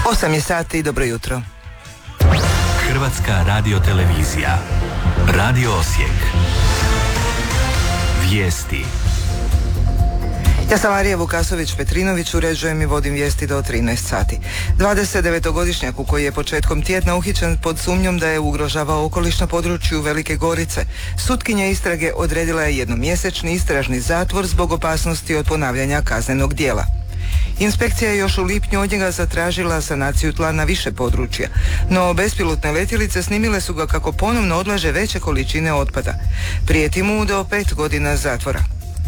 8 je sati, dobro jutro. Hrvatska radiotelevizija. Radio Osijek. Vijesti. Ja sam Marija Vukasović-Petrinović, uređujem i vodim vijesti do 13 sati. 29-godišnjaku koji je početkom tjedna uhićen pod sumnjom da je ugrožavao okoliš na području Velike Gorice, sutkinja istrage odredila je jednomjesečni istražni zatvor zbog opasnosti od ponavljanja kaznenog djela. Inspekcija je još u lipnju od njega zatražila sanaciju tla na više područja, no bespilotne letjelice snimile su ga kako ponovno odlaže veće količine otpada. Prijeti mu do 5 godina zatvora.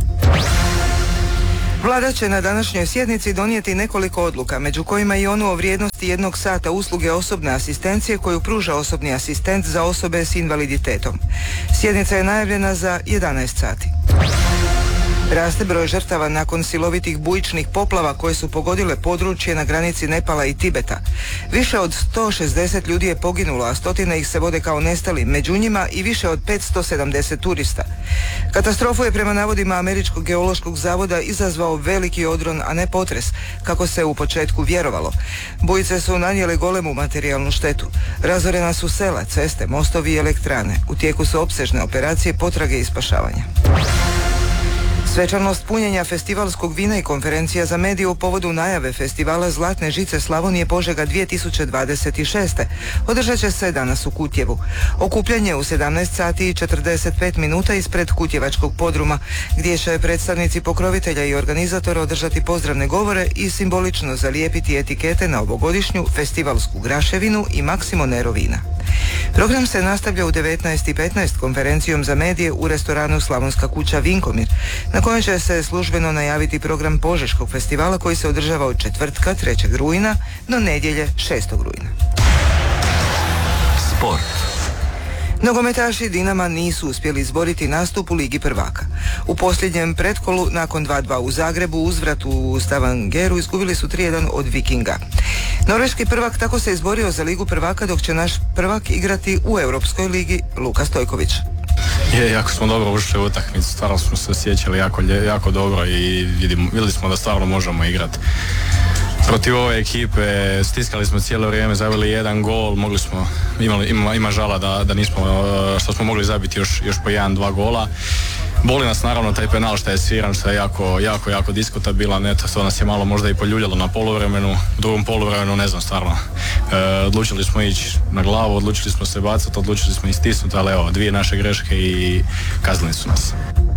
Vlada će na današnjoj sjednici donijeti nekoliko odluka, među kojima i onu o vrijednosti 1 sata usluge osobne asistencije koju pruža osobni asistent za osobe s invaliditetom. Sjednica je najavljena za 11 sati. Raste broj žrtava nakon silovitih bujičnih poplava koje su pogodile područje na granici Nepala i Tibeta. Više od 160 ljudi je poginulo, a stotine ih se vode kao nestali, među njima i više od 570 turista. Katastrofu je prema navodima Američkog geološkog zavoda izazvao veliki odron, a ne potres, kako se u početku vjerovalo. Bujice su nanijele golemu materijalnu štetu. Razorena su sela, ceste, mostovi i elektrane. U tijeku su opsežne operacije potrage i spašavanja. Svečanost punjenja festivalskog vina i konferencija za medije u povodu najave festivala Zlatne žice Slavonije Požega 2026. održat će se danas u Kutjevu. Okupljanje u 17 sati i 45 minuta ispred Kutjevačkog podruma, gdje će predstavnici pokrovitelja i organizatora održati pozdravne govore i simbolično zalijepiti etikete na ovogodišnju festivalsku graševinu i Maksimonero vina. Program se nastavlja u 19:15 konferencijom za medije u restoranu Slavonska kuća Vinkomir, na kojem će se službeno najaviti program Požeškog festivala koji se održava od četvrtka 3. rujna do nedjelje 6. rujna. Sport. Nogometaši Dinama nisu uspjeli izboriti nastup u Ligi prvaka. U posljednjem pretkolu, nakon 2:2 u Zagrebu, uzvrat u Stavangeru izgubili su 3:1 od Vikinga. Norveški prvak tako se izborio za Ligu prvaka, dok će naš prvak igrati u Europskoj ligi, Luka Stojković. Jako smo dobro ušli u utakmicu, stvarno smo se osjećali jako dobro i vidjeli smo da stvarno možemo igrati. Protiv ove ekipe stiskali smo cijelo vrijeme, zabili 1 gol, ima žala da nismo, što smo mogli zabiti još po 1-2 gola. Boli nas naravno taj penal što je sviran, što je jako diskutabilan, eto, to nas je malo možda i poljuljalo na poluvremenu, u drugom poluvremenu ne znam stvarno. Odlučili smo ići na glavu, odlučili smo se bacati, odlučili smo istisnuti, ali evo, 2 naše greške i kaznili su nas.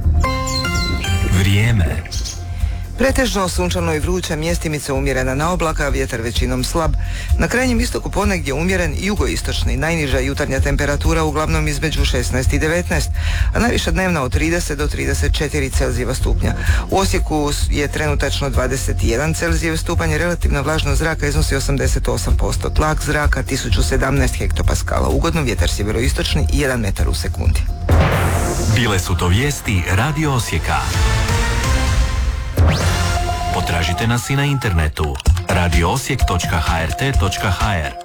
Vrijeme. Pretežno sunčano i vruće, mjestimice umjerena na oblaka, vjetar većinom slab. Na krajnjem istoku ponegdje umjeren jugoistočni, najniža jutarnja temperatura uglavnom između 16 i 19, a najviša dnevna od 30 do 34 Celzijeva stupnja. U Osijeku je trenutačno 21 Celzijev stupanj, relativna vlažnost zraka iznosi 88%, tlak zraka 1017 hektopaskala, ugodno vjetar sjeveroistočni 1 metar u sekundi. Bile su to vijesti Radio Osijeka. Potražite nas i na internetu radioosijek.hrt.hr.